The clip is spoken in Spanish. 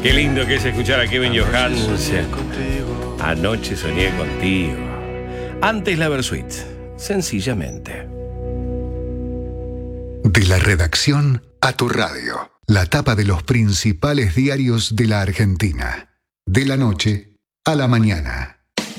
Qué lindo que es escuchar a Kevin Johansen. Anoche soñé contigo. Antes la Versuit, sencillamente. De la redacción a tu radio. La tapa de los principales diarios de la Argentina. De la noche a la mañana.